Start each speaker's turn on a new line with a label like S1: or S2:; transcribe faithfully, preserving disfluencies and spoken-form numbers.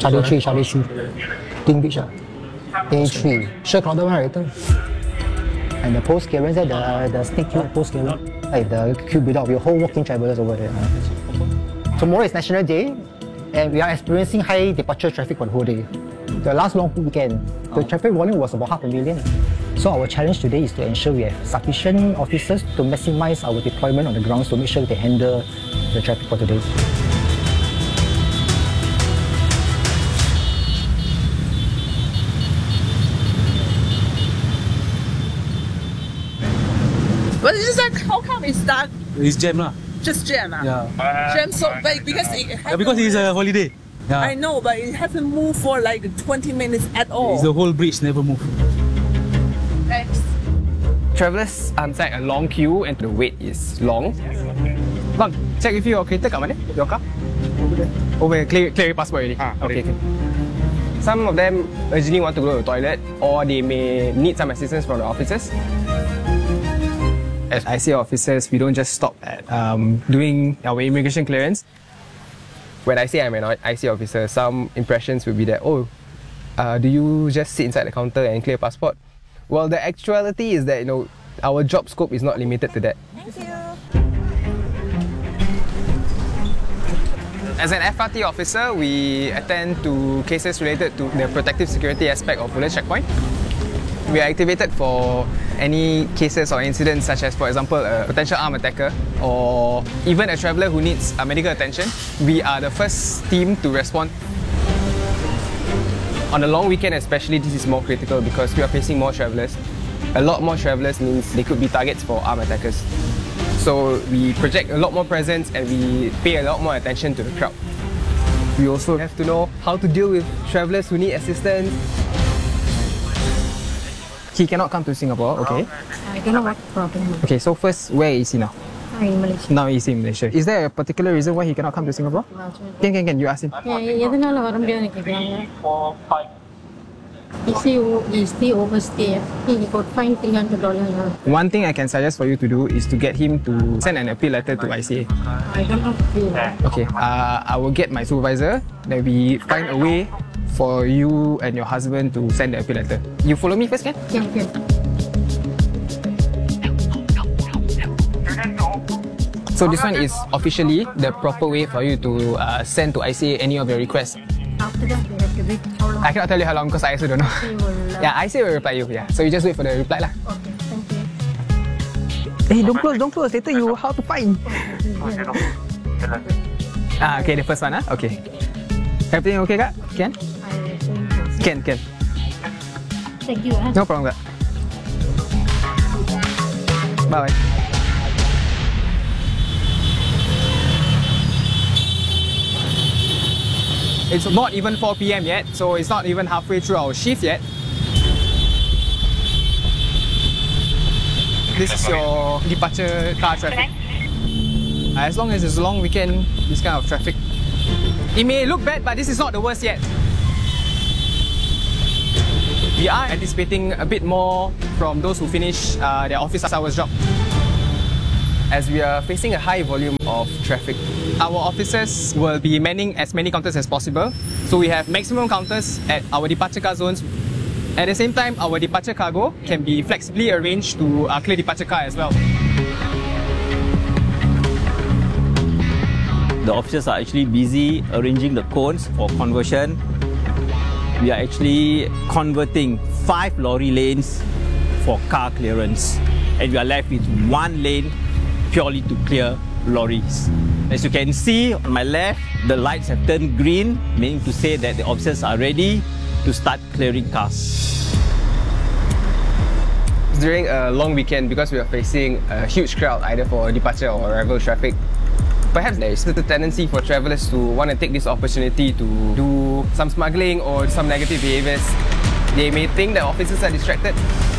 S1: Charlie three, Charlie three. Twin Beach. Uh. A three. Sure, Clouded one right? And the post clearance there, the, the snake tube post clearance. Like the queue build up, your whole walking travelers over there. Uh. Tomorrow is National Day, and we are experiencing high departure traffic for the whole day. The last long weekend, the traffic volume was about half a million. So our challenge today is to ensure we have sufficient officers to maximize our deployment on the grounds to make sure we can handle the traffic for today.
S2: But it's just like, how come it's dark?
S3: It's jam lah.
S2: Just jam, ah?
S3: Yeah.
S2: Jam so big because it
S3: Yeah, because it's a holiday. Yeah.
S2: I know, but it hasn't moved for like twenty minutes at all.
S3: It's the whole bridge never moved.
S2: Thanks.
S4: Travellers are inside a long queue and the wait is long. Bang, check if your cater kat mana? Your car? Over there. Over there. Clear, clear your passport already? Ah, okay, okay. Some of them urgently want to go to the toilet or they may need some assistance from the officers. As I C A officers, we don't just stop at um, doing our immigration clearance. When I say I'm an I C A officer, some impressions will be that, oh, uh, do you just sit inside the counter and clear passport? Well, the actuality is that, you know, our job scope is not limited to that.
S2: Thank you.
S4: As an F R T officer, we attend to cases related to the protective security aspect of Woodlands Checkpoint. We are activated for any cases or incidents such as, for example, a potential armed attacker or even a traveller who needs uh, medical attention. We are the first team to respond. On a long weekend especially, this is more critical because we are facing more travellers. A lot more travellers means they could be targets for armed attackers. So we project a lot more presence and we pay a lot more attention to the crowd. We also have to know how to deal with travellers who need assistance. He cannot come to Singapore, okay?
S5: I don't know what problem.
S4: Okay, so first, where is he now?
S5: In Malaysia.
S4: Now he's in Malaysia. Is there a particular reason why he cannot come to Singapore? Can, can, can, you ask him.
S5: எதனால வர முடியாதுன்னு கேக்குறாங்க. He say he stay overstay. He got fined three hundred dollars.
S4: One thing I can suggest for you to do is to get him to send an appeal letter to I C A.
S5: I don't know.
S4: Okay, uh, I will get my supervisor, then we find a way for you and your husband to send the appeal letter. You follow me first, can?
S5: Can, can.
S4: So this one is officially the proper way for you to uh, send to I C A any of your requests.
S5: After that, we have to wait how long?
S4: I cannot tell you how long because I also don't know.
S5: He will, uh,
S4: Yeah, I C A will reply you. Yeah, so you just wait for the reply lah.
S5: Okay, thank you.
S4: Hey, don't close, don't close. Later you how to find. Ah, okay, the first one ah. Okay. Everything okay, kak? Can?
S5: I will send you.
S4: Can, can.
S5: Thank you. Huh?
S4: No problem, kak. Bye. It's not even four P M yet, so it's not even halfway through our shift yet. This is your departure car traffic. As long as it's a long weekend, this kind of traffic. It may look bad, but this is not the worst yet. We are anticipating a bit more from those who finish uh, their office hours job. As we are facing a high volume of traffic, our officers will be manning as many counters as possible. So we have maximum counters at our departure car zones. At the same time, our departure cargo can be flexibly arranged to uh, clear departure car as well.
S6: The officers are actually busy arranging the cones for conversion. We are actually converting five lorry lanes for car clearance. And we are left with one lane purely to clear lorries. As you can see on my left, the lights have turned green, meaning to say that the officers are ready to start clearing cars.
S4: During a long weekend, because we are facing a huge crowd either for departure or arrival traffic, perhaps there is a tendency for travellers to want to take this opportunity to do some smuggling or some negative behaviours. They may think that officers are distracted,